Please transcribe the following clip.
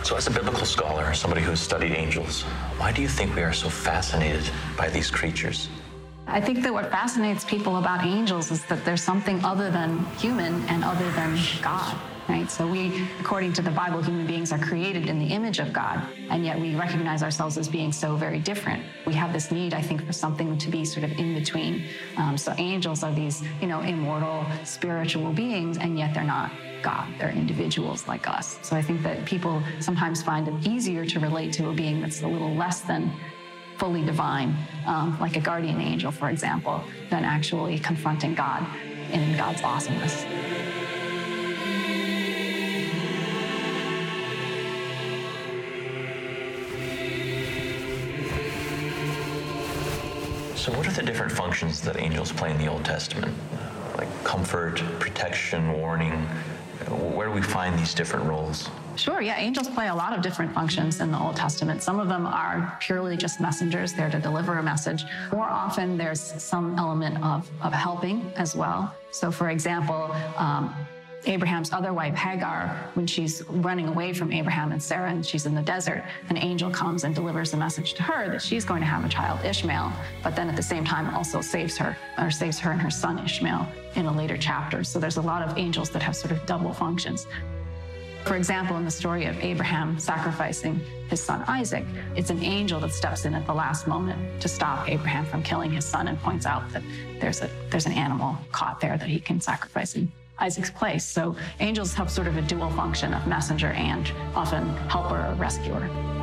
So as a biblical scholar, somebody who has studied angels, why do you think we are so fascinated by these creatures? I think that what fascinates people about angels is that there's something other than human and other than God, right? So we, according to the Bible, human beings are created in the image of God, and yet we recognize ourselves as being so very different. We have this need, I think, for something to be sort of in between. So angels are these, immortal, spiritual beings, and yet they're not God. They're individuals like us. So I think that people sometimes find it easier to relate to a being that's a little less than fully divine, like a guardian angel, for example, than actually confronting God in God's awesomeness. So what are the different functions that angels play in the Old Testament? Like comfort, protection, warning? Where do we find these different roles? Sure, yeah, angels play a lot of different functions in the Old Testament. Some of them are purely just messengers, there to deliver a message. More often, there's some element of helping as well. So, for example, Abraham's other wife, Hagar, when she's running away from Abraham and Sarah and she's in the desert, an angel comes and delivers a message to her that she's going to have a child, Ishmael, but then at the same time also saves her and her son Ishmael in a later chapter. So there's a lot of angels that have sort of double functions. For example, in the story of Abraham sacrificing his son Isaac, it's an angel that steps in at the last moment to stop Abraham from killing his son and points out that there's an animal caught there that he can sacrifice in Isaac's place. So angels have sort of a dual function of messenger and often helper or rescuer.